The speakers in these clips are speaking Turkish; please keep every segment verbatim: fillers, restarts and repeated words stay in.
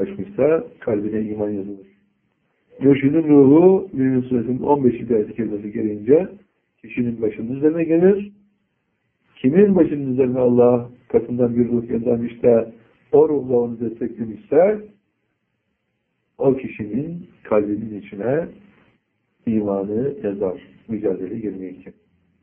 ulaşmışsa kalbine iman yazılır. Mürşidin ruhu Mümin Suresinin on beşinci ayet-i kerimesi gelince kişinin başının üzerine gelir. Kimin başının üzerine Allah katından bir ruh göndermiş de o ruhla onu desteklemişse o kişinin kalbinin içine imanı yazar. Mücadele yirmi iki.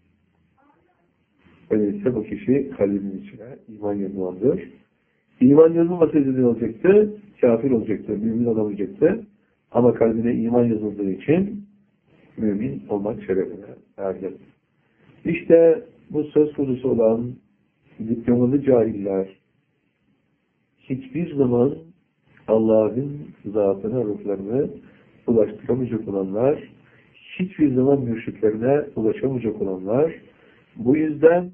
Öyleyse bu kişi kalbinin içine iman yazılandır. İman yazılmasaydı ne olacaktı? Kafir olacaktı, mümin olamayacaktı. Ama kalbine iman yazıldığı için mümin olmak şerefine erdi. İşte bu söz konusu olan diplomalı cahiller hiçbir zaman Allah'ın zatına, ruhlarını ulaştıramayacak olanlar, hiçbir zaman mürşitlerine ulaşamayacak olanlar, bu yüzden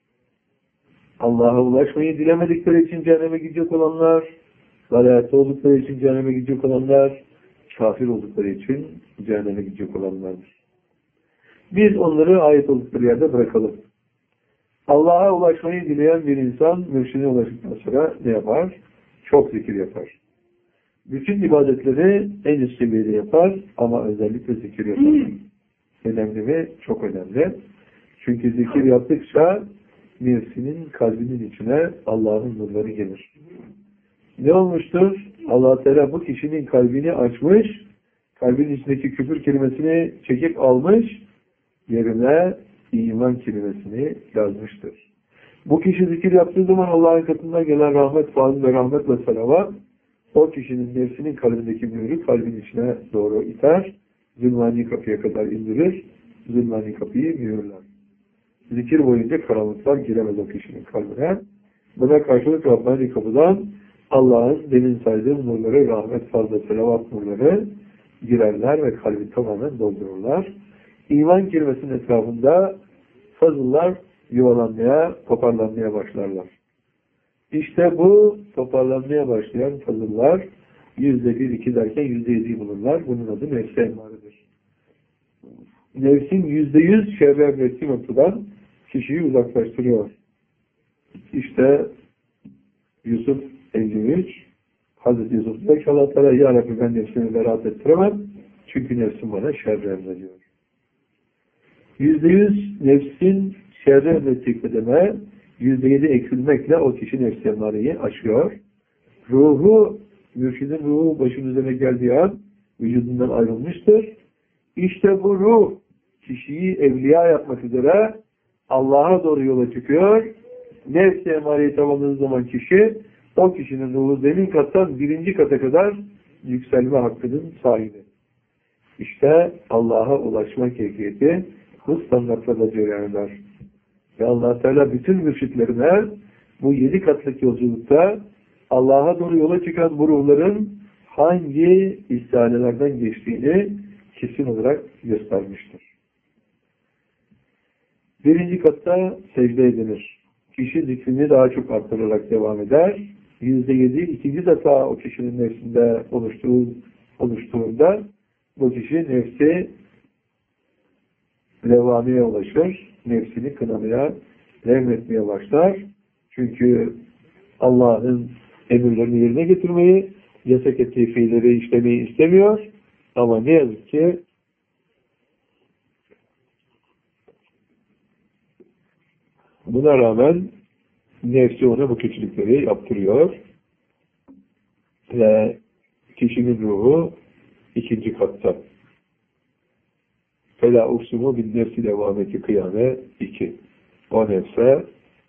Allah'a ulaşmayı dilemedikleri için cehenneme gidecek olanlar, zalayatta oldukları için cehenneme gidecek olanlar, kafir oldukları için cehenneme gidecek olanlardır. Biz onları ait oldukları yerde bırakalım. Allah'a ulaşmayı dileyen bir insan mürşidine ulaştıktan sonra ne yapar? Çok zikir yapar. Bütün ibadetleri en üst seviyede yapar ama özellikle zikir yapar. Önemli mi? Çok önemli. Çünkü zikir yaptıkça nefsinin kalbinin içine Allah'ın nurları gelir. Ne olmuştur? Allah Teala bu kişinin kalbini açmış, kalbinin içindeki küfür kelimesini çekip almış, yerine iman kelimesini yazmıştır. Bu kişi zikir yaptığı zaman Allah'ın katından gelen rahmet, fazıl ve rahmet ve selavat o kişinin nefsinin kalbindeki mührü kalbin içine doğru iter, zulmani kapıya kadar indirir, zulmani kapıyı mühürler. Zikir boyunca karanlıklar giremez o kişinin kalbine. Buna karşılık Rabbani kapıdan Allah'ın demin saydığım nurları, rahmet, fazla, selavat nurları girerler ve kalbi tamamen doldururlar. İman kelimesinin etrafında fazıllar yuvalanmaya, toparlanmaya başlarlar. İşte bu toparlanmaya başlayan fazıllar yüzde bir, iki derken yüzde yediyi bulurlar. Bunun adı nefs-i emmaredir. Nefsin yüzde yüz şerre emrettiği noktadan kişiyi uzaklaştırıyor. İşte Yusuf elli üç Hazreti Yusuf diyor ki Allah Teala ya Rabbi ben nefsimi beraat ettiremem. Çünkü nefsim bana şerre emrediyor. Yüzde yüz nefsin şerre emrettiği kademe yüzde yedi eksilmekle o kişi nefs-i emmareyi aşıyor. Ruhu, mürşidin ruhu başının üzerine geldiği an vücudundan ayrılmıştır. İşte bu ruh kişiyi evliya yapmak üzere Allah'a doğru yola çıkıyor. Nefs-i emareyi tamamladığı zaman kişi o kişinin ruhu zemin kattan birinci kata kadar yükselme hakkının sahibi. İşte Allah'a ulaşma keyfiyeti bu standartlarla cereyan eder. Ve Allah Teala bütün mürşitlerine bu yedi katlık yolculukta Allah'a doğru yola çıkan bu ruhların hangi istihanelerden geçtiğini kesin olarak göstermiştir. Birinci katta secde edilir. Kişi zikrini daha çok arttırarak devam eder. Yüzde yedi, ikinci defa o kişinin nefsinde oluştuğu, oluştuğunda bu kişi nefsi levvamiye ulaşır. Nefsini kınamaya, levmetmeye başlar. Çünkü Allah'ın emirlerini yerine getirmeyi, yasak ettiği fiilleri işlemeyi istemiyor. Ama ne yazık ki buna rağmen nefsi ona bu kötülükleri yaptırıyor. Ve kişinin ruhu ikinci katta. Fela uksumu bin nefsi levameti kıyame iki. O nefse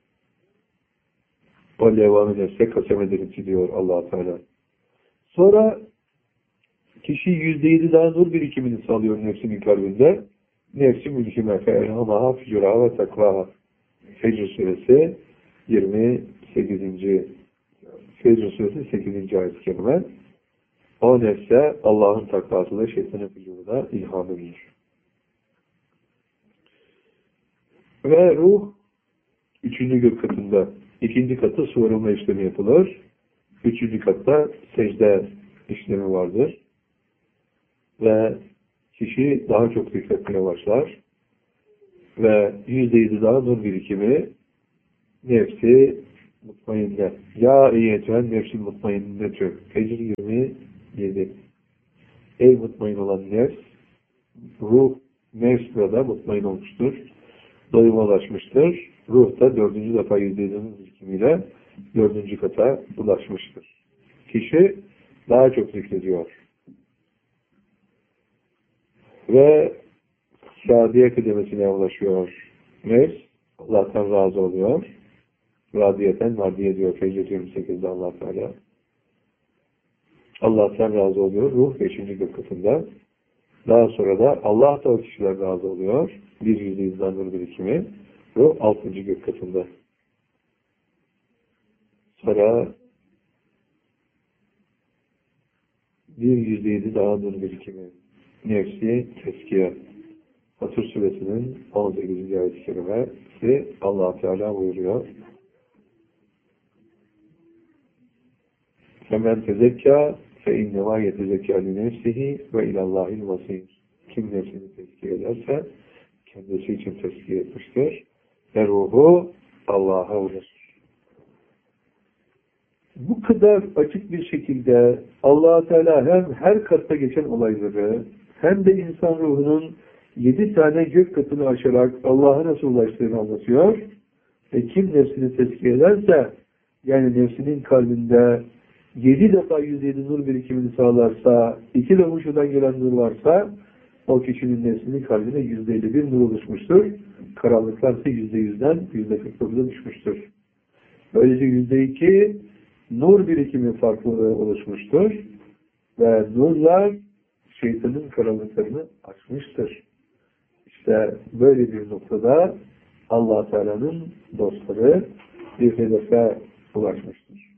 o levame nefse kasem ederim diyor Allah Teala. Sonra kişi yüzde yedi daha nur birikimini sağlıyor nefsinin kalbinde. Nefsi mülkime fe'elhamaha fücuraha ve takvaha. Fecr suresi yirmi sekizinci Fecr suresi sekizinci ayet-i kerime. O nefse Allah'ın takvasıyla şeytanın fücuruna ilham edilir. Ve ruh üçüncü gök katında. İkinci katı sıvırılma işlemi yapılır. Üçüncü katta secde işlemi vardır. Ve kişi daha çok zikretmeye başlar. Ve yüzde yedi daha nur birikimi nefsi mutmainne. Ya eyyetühen nefsin mutmainne tür. Fecr yirmi yedi. Ey mutmain olan nefs, ruh nefs burada mutmain olmuştur. Doyuma ulaşmıştır. Ruh da dördüncü defa yüzde yüzünün zikimiyle dördüncü kata ulaşmıştır. Kişi daha çok zikrediyor. Ve Şadiye kıdemesine ulaşıyor. Nefs, Allah'tan razı oluyor. Radiyeten mardiye diyor Fecr yirmi sekizde Allah Teala. Allah'tan razı oluyor. Ruh beşinci gök katında. Daha sonra da Allah da o kişiler razı oluyor. Bir yüzde yüzden nur birikimi. Ruh altıncı gök katında. Sonra bir yüzde yedi daha nur birikimi. Nefsi teskiye. Fatır suresinin on sekizinci ayet-i kerimesi Allah Teala buyuruyor. Femen tezekkâ fe innevâ yetezekkâ li nefsihi ve ilallâhil masîr. Kim nefsini tezkiye ederse kendisi için tezkiye etmiştir. Ve ruhu Allah'a ulaşır. Bu kadar açık bir şekilde Allah Teala hem her katta geçen olayları hem de insan ruhunun yedi tane gök katını aşarak Allah'a nasıl ulaştığını anlatıyor. Ve kim nefsini tezkiye ederse, yani nefsinin kalbinde yedi defa yüz yedi nur birikimini sağlarsa, iki lavuşudan gelen nur varsa, o kişinin nefsinin kalbine yüzde elli bir nur oluşmuştur. Karanlıklarsa yüzde yüzden yüzde kırk dokuza düşmüştür. Böylece yüzde iki nur birikimi farklılığı oluşmuştur. Ve nurlar şeytanın karanlıklarını açmıştır. İşte böyle bir noktada Allah Teala'nın dostları bir hedefe ulaşmıştır.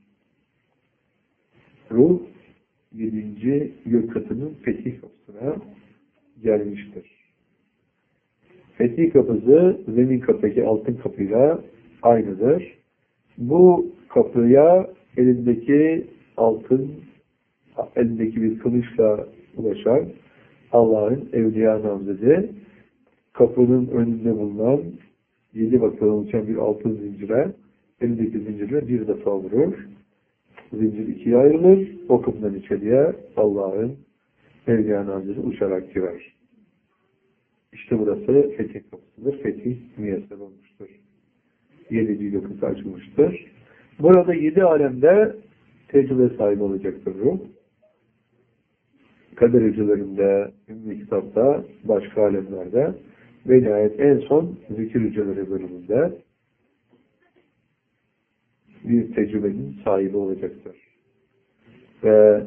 Ruh yedinci gök katının fetih kapısına gelmiştir. Fetih kapısı zemin kapıdaki altın kapıyla aynıdır. Bu kapıya elindeki altın, elindeki bir kılıçla ulaşan Allah'ın evliya namzedi, kapının önünde bulunan yedi bakalım uçan bir altın zincire, elindeki zincirle bir defa vurur. Zincir ikiye ayrılır. O kapıdan içeriye Allah'ın evliya namzedi uçarak girer. İşte burası fetih kapısıdır. Fetih müyesser olmuştur. Yedi kapısı açılmıştır. Burada yedi alemde tecrübe sahibi olacaktır ruh. Kader hücrelerinde, Ümmü Kitap'ta, başka alemlerde ve nihayet en son zikir hücreleri bölümünde bir tecrübenin sahibi olacaktır. Ve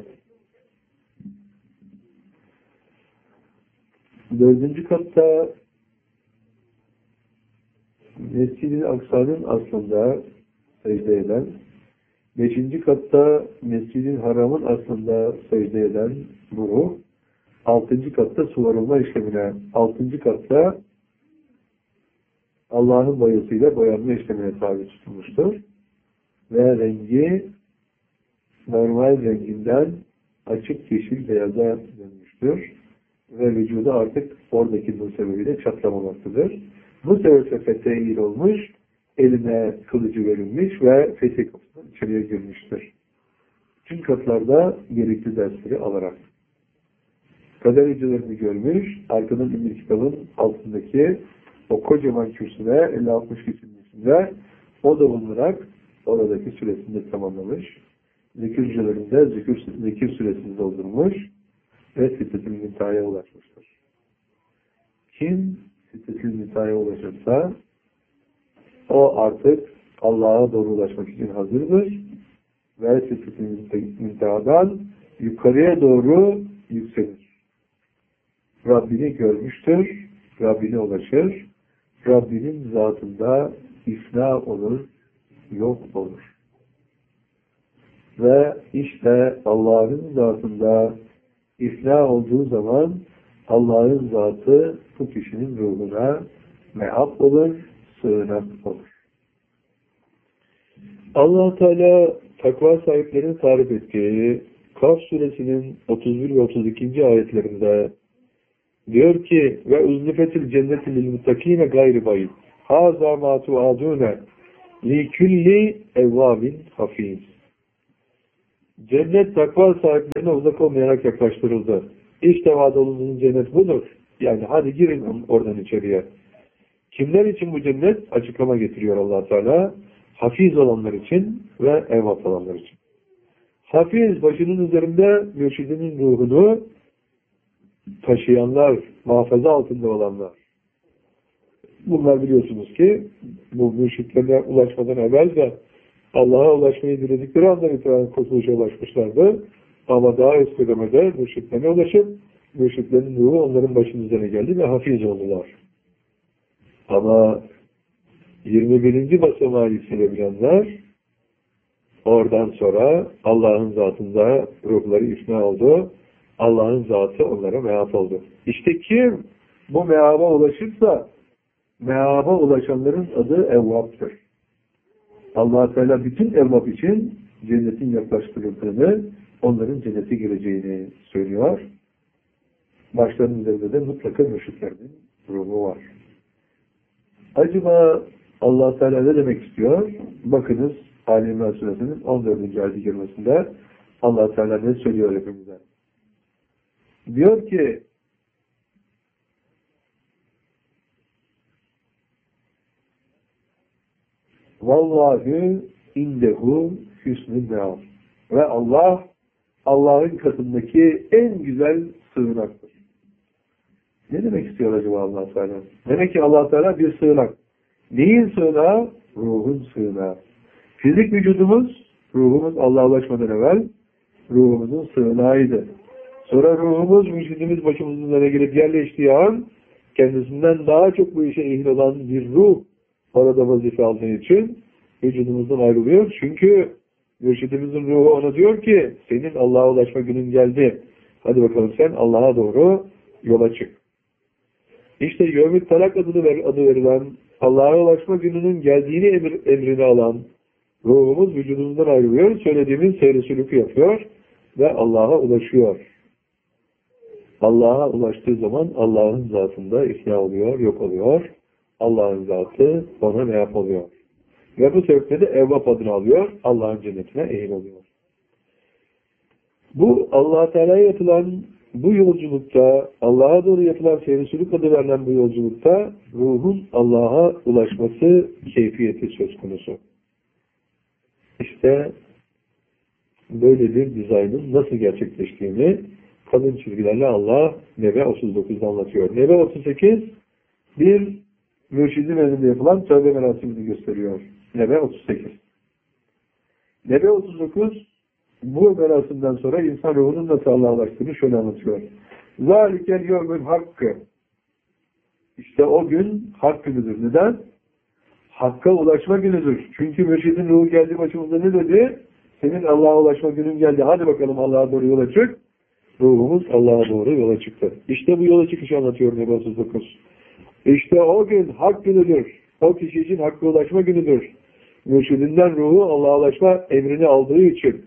dördüncü katta Mescid-i Aksa'nın aslında secde eden, beşinci katta Mescid-i Haram'ın aslında secde eden bu ruh, altıncı katta suvarılma işlemine, altıncı katta Allah'ın boyasıyla boyanma işlemine tabi tutulmuştur. Ve rengi normal renginden açık yeşil beyaza dönmüştür. Ve vücudu artık oradaki nur sebebiyle çatlamamaktadır. Bu sebeple fethe il olmuş, eline kılıcı verilmiş ve fetih kapısından içeriye girmiştir. Tüm katlarda gerekli dersleri alarak. Kader hücrelerini görmüş, arkadan Ümmü Kitab'ın altındaki o kocaman kürsüde elli altmış kişinin içinde o da bulunarak oradaki süresini tamamlamış. Zikir hücrelerinde zikir, zikir süresini doldurmuş ve Siddetül Münteha'ya ulaşmıştır. Kim Siddetül Münteha'ya ulaşırsa o artık Allah'a doğru ulaşmak için hazırdır ve Siddetül Münteha'dan yukarıya doğru yükselir. Rabbini görmüştür, Rabbine ulaşır, Rabbinin zatında ifna olur, yok olur. Ve işte Allah'ın zatında ifna olduğu zaman Allah'ın zatı bu kişinin ruhuna mehab olur, sığınak olur. Allah Teala takva sahiplerini tarif ettiği Kaf suresinin otuz bir ve otuz ikinci ayetlerinde diyor ki ve uzlifetil cenneti lil muttakine gayri bayit haza ma tuadune likülli evvabin hafiz. Cennet takva sahiplerine uzak olmayarak yaklaştırıldı. İşte vaad olunan cennet budur. Yani hadi girin oradan içeriye. Kimler için bu cennet? Açıklama getiriyor Allah Teala. Hafiz olanlar için ve evvab olanlar için. Hafiz, başının üzerinde mürşidinin ruhunu taşıyanlar, muhafaza altında olanlar. Bunlar biliyorsunuz ki bu mürşitlerine ulaşmadan evvel de Allah'a ulaşmayı diledikleri andan itibaren kurtuluşa ulaşmışlardı. Ama daha üst kademede mürşitlerine ulaşıp mürşitlerin ruhu onların başının üzerine geldi ve hafiz oldular. Ama yirmi birinci basamağı yükselebilenler oradan sonra Allah'ın zatında ruhları ifna oldu. Allah'ın zatı onlara meaf oldu. İşte kim bu meaba ulaşırsa meaba ulaşanların adı evvaptır. Allah Teala bütün evvap için cennetin yaklaştırıldığını, onların cennete gireceğini söylüyor. Başlarının üzerinde de mutlaka mürşitlerinin ruhu var. Acaba Allah Teala ne demek istiyor? Bakınız Ali İmran Suresinin on dördüncü ayet-i kerimesinde Allah Teala ne söylüyor hepimize? Diyor ki Vallahi indehu hüsnü meal. Ve Allah Allah'ın katındaki en güzel sığınaktır. Ne demek istiyor acaba Allah Teala? Demek ki Allah Teala bir sığınak. Neyin sığınağı? Ruhun sığınağı. Fizik vücudumuz, ruhumuz Allah'a ulaşmadan evvel ruhumuzun sığınağıydı. Sonra ruhumuz, vücudumuz başımızın üzerine girip yerleştiği an kendisinden daha çok bu işe ehil olan bir ruh orada vazife aldığı için vücudumuzdan ayrılıyor. Çünkü mürşidimizin ruhu ona diyor ki senin Allah'a ulaşma günün geldi. Hadi bakalım sen Allah'a doğru yola çık. İşte Yevmül Talak adını ver, adı verilen Allah'a ulaşma gününün geldiğini emir, emrini alan ruhumuz vücudumuzdan ayrılıyor. Söylediğimiz seyri sülükü yapıyor ve Allah'a ulaşıyor. Allah'a ulaştığı zaman Allah'ın zatında ihya oluyor, yok oluyor. Allah'ın zatı ona ne yapılıyor? Ve bu sebeple de evvap adını alıyor. Allah'ın cennetine ehil oluyor. Bu Allah Teala'ya yapılan bu yolculukta, Allah'a doğru yapılan seyri-sülük adı verilen bu yolculukta ruhun Allah'a ulaşması keyfiyeti söz konusu. İşte böyle bir dizaynın nasıl gerçekleştiğini kalın çizgilerle Allah Nebe otuz dokuzda anlatıyor. Nebe otuz sekiz bir mürşidin elinde yapılan tövbe merasimini gösteriyor. Nebe otuz sekiz. Nebe otuz dokuz bu merasimden sonra insan ruhunun nasıl Allah'a ulaştığını şöyle anlatıyor. Zalikel yevmül hakkı. İşte o gün hak günüdür. Neden? Hakka ulaşma günüdür. Çünkü mürşidin ruhu geldi başımıza ne dedi? Senin Allah'a ulaşma günün geldi. Hadi bakalım Allah'a doğru yola çık. Ruhumuz Allah'a doğru yola çıktı. İşte bu yola çıkışı anlatıyor Nebe otuz dokuz. İşte o gün hak günüdür. O kişi için hakka ulaşma günüdür. Mürşidinden ruhu Allah'a ulaşma emrini aldığı için.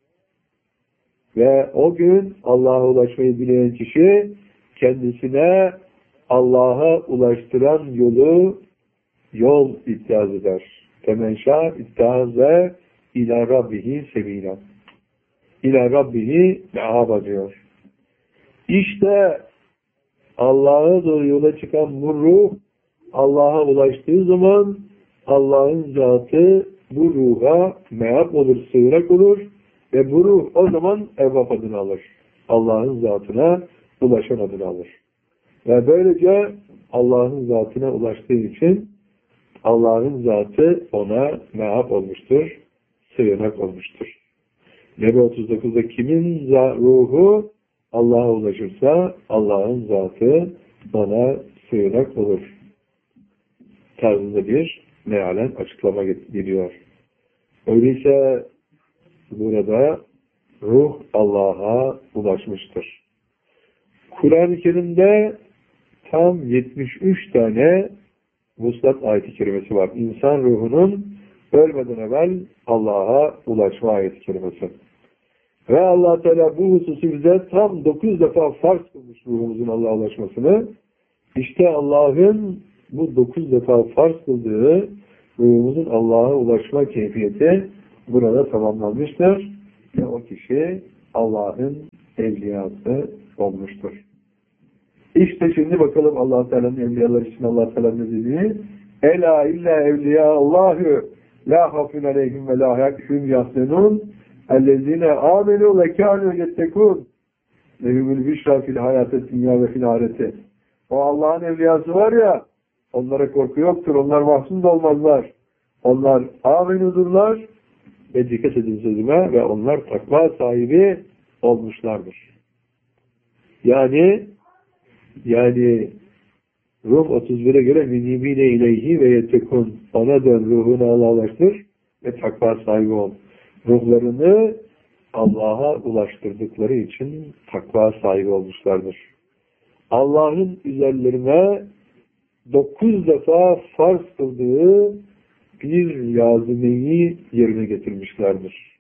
Ve o gün Allah'a ulaşmayı bilen kişi kendisine Allah'a ulaştıran yolu yol ittihaz eder. Temenşâ ittihâze ilâ rabbihi sebîlâ. İlâ rabbihi me'âba diyor. İşte Allah'a doğru yola çıkan bu ruh Allah'a ulaştığı zaman Allah'ın zatı bu ruha me'ab olur, sığınak olur ve bu ruh o zaman evvap adını alır. Allah'ın zatına ulaşan adını alır. Ve böylece Allah'ın zatına ulaştığı için Allah'ın zatı ona me'ab olmuştur, sığınak olmuştur. Nebe otuz dokuzda kimin ruhu Allah'a ulaşırsa Allah'ın zatı ona sığınak olur tarzında bir mealen açıklama geliyor. Öyleyse burada ruh Allah'a ulaşmıştır. Kur'an-ı Kerim'de tam yetmiş üç tane vuslat ayet-i kerimesi var. İnsan ruhunun ölmeden evvel Allah'a ulaşma ayet-i kerimesi. Ve Allah Teala bu hususu bize tam dokuz defa farz kılmış ruhumuzun Allah'a ulaşmasını. İşte Allah'ın bu dokuz defa farz kıldığı ruhumuzun Allah'a ulaşma keyfiyeti burada tamamlanmıştır. Ve o kişi Allah'ın evliyası olmuştur. İşte şimdi bakalım Allah Teala'nın evliyaları için Allah Teala ne dediğini. Ela illa evliya Allahü la hafun aleyhim ve la yakhşun yahzenun ellezine amenu ve kânu yettekûn lehumul büşra fil hayatı dünya ve fil ahireti. O Allah'ın evliyası var ya, onlara korku yoktur, onlar mahzun da olmazlar. Onlar amenudurlar ve dikkat edin sözüme ve onlar takva sahibi olmuşlardır. Yani yani Rum otuz bire göre minibine ileyhi ve yettekun, ona dön, ruhunu Allah'laştır ve takva sahibi ol. Ruhlarını Allah'a ulaştırdıkları için takva sahibi olmuşlardır. Allah'ın üzerlerine dokuz defa farz kıldığı bir yazimeyi yerine getirmişlerdir.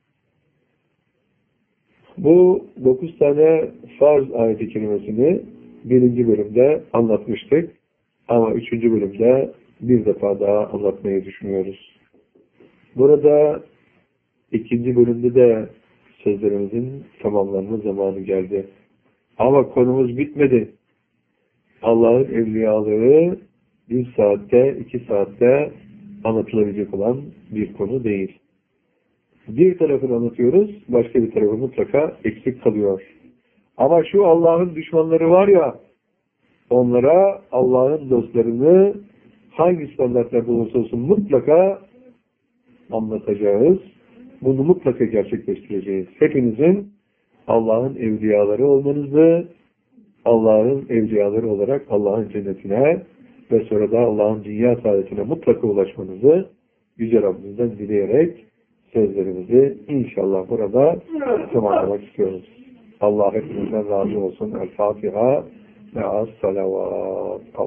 Bu dokuz tane farz ayet-i kerimesini birinci bölümde anlatmıştık. Ama üçüncü bölümde bir defa daha anlatmayı düşünüyoruz. Burada ikinci bölümde de sözlerimizin tamamlanma zamanı geldi. Ama konumuz bitmedi. Allah'ın evliyalığı bir saatte, iki saatte anlatılabilecek olan bir konu değil. Bir tarafını anlatıyoruz, başka bir tarafı mutlaka eksik kalıyor. Ama şu Allah'ın düşmanları var ya, onlara Allah'ın dostlarını hangi standartlarda olursa olsun mutlaka anlatacağız. Bunu mutlaka gerçekleştireceğiz. Hepinizin Allah'ın evliyaları olmanızı, Allah'ın evliyaları olarak Allah'ın cennetine ve sonra da Allah'ın dünya saadetine mutlaka ulaşmanızı Yüce Rabbimizden dileyerek sözlerimizi inşallah burada tamamlamak istiyoruz. Allah hepinizden razı olsun. El Fatiha ve as-salavat.